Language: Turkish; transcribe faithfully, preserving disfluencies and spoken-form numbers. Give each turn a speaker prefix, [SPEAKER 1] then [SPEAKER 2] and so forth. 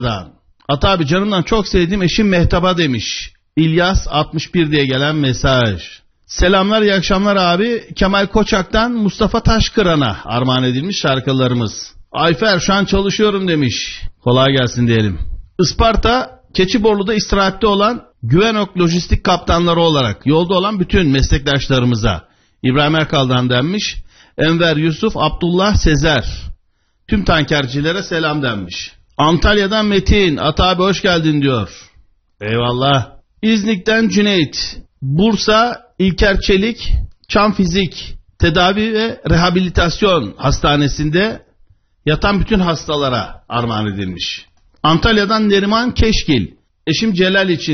[SPEAKER 1] Ata abi canımdan çok sevdiğim eşim Mehtap'a demiş. İlyas altmış bir diye gelen mesaj. Selamlar, iyi akşamlar abi. Kemal Koçak'tan Mustafa Taşkıran'a armağan edilmiş şarkılarımız. Ayfer şu an çalışıyorum demiş. Kolay gelsin diyelim. Isparta Keçiborlu'da istirahatte olan Güvenok Lojistik kaptanları olarak yolda olan bütün meslektaşlarımıza İbrahim Erkal'dan denmiş. Enver Yusuf Abdullah Sezer. Tüm tankercilere selam denmiş. Antalya'dan Metin. Ata abi hoş geldin diyor. Eyvallah. İznik'ten Cüneyt. Bursa İlker Çelik Çam Fizik Tedavi ve Rehabilitasyon Hastanesi'nde yatan bütün hastalara armağan edilmiş. Antalya'dan Neriman Keşkil. Eşim Celal için